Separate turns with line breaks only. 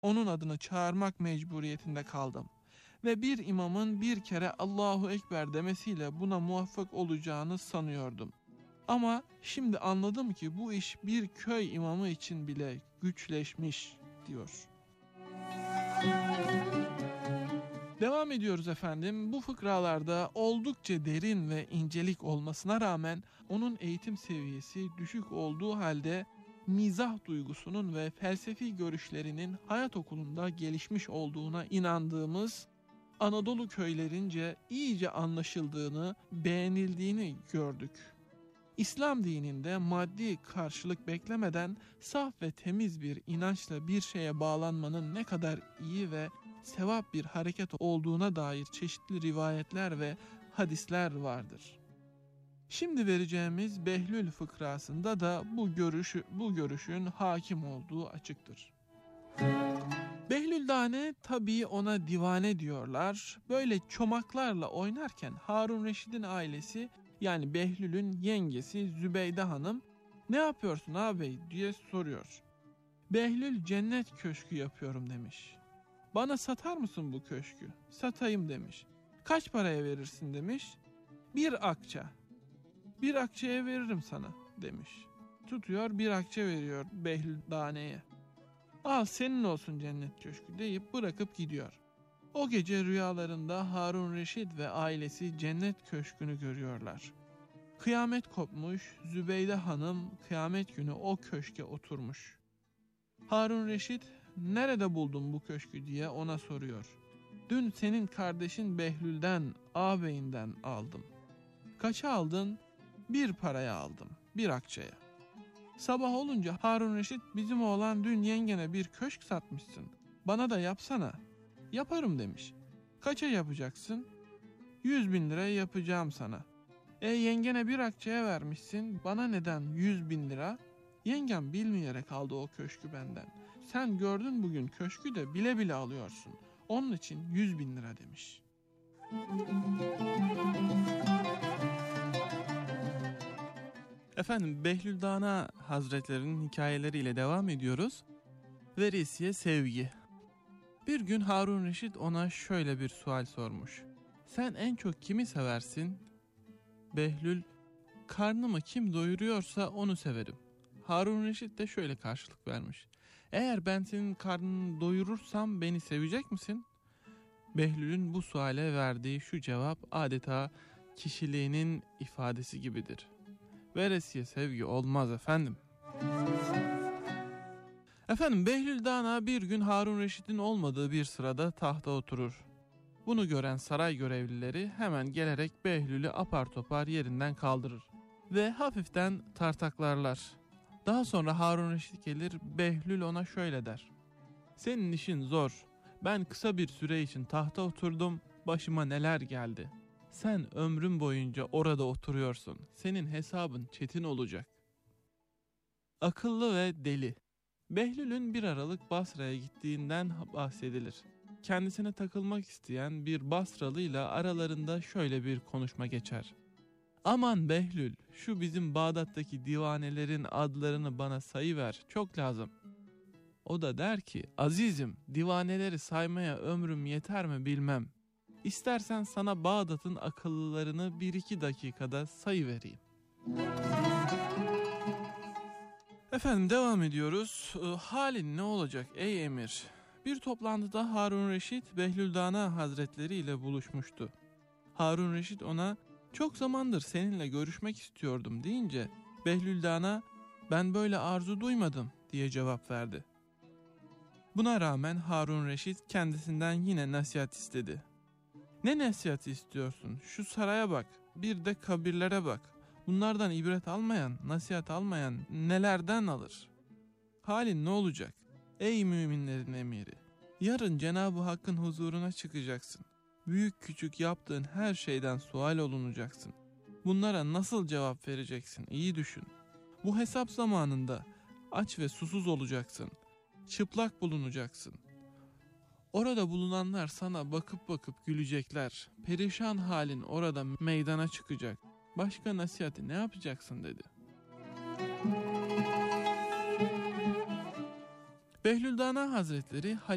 onun adını çağırmak mecburiyetinde kaldım. Ve bir imamın bir kere Allahu Ekber demesiyle buna muvaffak olacağını sanıyordum. Ama şimdi anladım ki bu iş bir köy imamı için bile güçleşmiş diyor. Devam ediyoruz efendim. Bu fıkralarda oldukça derin ve incelik olmasına rağmen onun eğitim seviyesi düşük olduğu halde mizah duygusunun ve felsefi görüşlerinin hayat okulunda gelişmiş olduğuna inandığımız Anadolu köylerince iyice anlaşıldığını, beğenildiğini gördük. İslam dininde maddi karşılık beklemeden saf ve temiz bir inançla bir şeye bağlanmanın ne kadar iyi ve sevap bir hareket olduğuna dair çeşitli rivayetler ve hadisler vardır. Şimdi vereceğimiz Behlül fıkrasında da bu görüşün hakim olduğu açıktır. Behlül Dane, tabii ona divane diyorlar. Böyle çomaklarla oynarken Harun Reşid'in ailesi, yani Behlül'ün yengesi Zübeyde Hanım, "Ne yapıyorsun ağabey?" diye soruyor. Behlül, "Cennet köşkü yapıyorum" demiş. "Bana satar mısın bu köşkü?" "Satayım" demiş. "Kaç paraya verirsin?" demiş. "Bir akça." "Bir akçeye veririm sana" demiş. Tutuyor bir akçe veriyor Behlül Dane'ye. "Al senin olsun cennet köşkü" deyip bırakıp gidiyor. O gece rüyalarında Harun Reşid ve ailesi cennet köşkünü görüyorlar. Kıyamet kopmuş, Zübeyde Hanım kıyamet günü o köşke oturmuş. Harun Reşid, "Nerede buldun bu köşkü?" diye ona soruyor. "Dün senin kardeşin Behlül'den, ağabeyinden aldım." "Kaça aldın?" "Bir paraya aldım, bir akçeye." Sabah olunca Harun Reşit, "Bizim oğlan dün yengene bir köşk satmışsın. Bana da yapsana." "Yaparım" demiş. "Kaça yapacaksın?" 100.000 liraya yapacağım sana." Yengene bir akçeye vermişsin, bana neden 100.000 lira? Yengem bilmeyerek aldı o köşkü benden. Sen gördün bugün köşkü de bile bile alıyorsun. Onun için 100.000 lira demiş. Efendim, Behlül Dana Hazretlerinin hikayeleriyle devam ediyoruz. Veresiye sevgi. Bir gün Harun Reşit ona şöyle bir sual sormuş. "Sen en çok kimi seversin?" Behlül, "Karnımı kim doyuruyorsa onu severim." Harun Reşit de şöyle karşılık vermiş. "Eğer ben senin karnını doyurursam beni sevecek misin?" Behlül'ün bu suale verdiği şu cevap adeta kişiliğinin ifadesi gibidir. Veresiye sevgi olmaz efendim. Efendim, Behlül Dana bir gün Harun Reşit'in olmadığı bir sırada tahta oturur. Bunu gören saray görevlileri hemen gelerek Behlül'ü apar topar yerinden kaldırır ve hafiften tartaklarlar. Daha sonra Harun Reşit gelir, Behlül ona şöyle der. "Senin işin zor. Ben kısa bir süre için tahta oturdum, başıma neler geldi. Sen ömrün boyunca orada oturuyorsun. Senin hesabın çetin olacak." Akıllı ve deli. Behlül'ün bir aralık Basra'ya gittiğinden bahsedilir. Kendisine takılmak isteyen bir Basralıyla aralarında şöyle bir konuşma geçer. "Aman Behlül, şu bizim Bağdat'taki divanelerin adlarını bana sayıver, çok lazım." O da der ki, "Azizim, divaneleri saymaya ömrüm yeter mi bilmem. İstersen sana Bağdat'ın akıllılarını 1-2 dakikada sayıvereyim." Efendim, devam ediyoruz. Halin ne olacak ey emir? Bir toplantıda Harun Reşit Behlül Dana Hazretleri ile buluşmuştu. Harun Reşit ona "Çok zamandır seninle görüşmek istiyordum" deyince Behlül Dana "Ben böyle arzu duymadım" diye cevap verdi. Buna rağmen Harun Reşit kendisinden yine nasihat istedi. "Ne nasihati istiyorsun? Şu saraya bak, bir de kabirlere bak. Bunlardan ibret almayan, nasihat almayan nelerden alır? Halin ne olacak? Ey müminlerin emiri! Yarın Cenab-ı Hakk'ın huzuruna çıkacaksın. Büyük küçük yaptığın her şeyden sual olunacaksın. Bunlara nasıl cevap vereceksin? İyi düşün. Bu hesap zamanında aç ve susuz olacaksın. Çıplak bulunacaksın. Orada bulunanlar sana bakıp bakıp gülecekler. Perişan halin orada meydana çıkacak. Başka nasihati ne yapacaksın?" dedi. Behlül Dana Hazretleri